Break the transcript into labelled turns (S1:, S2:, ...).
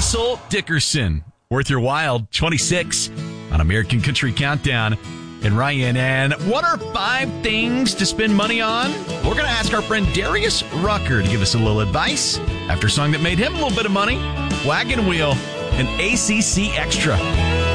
S1: Russell Dickerson. Worth Your While, 26 on American Country Countdown. And Ryan, and what are 5 things to spend money on? We're going to ask our friend Darius Rucker to give us a little advice after a song that made him a little bit of money, Wagon Wheel and ACC Extra.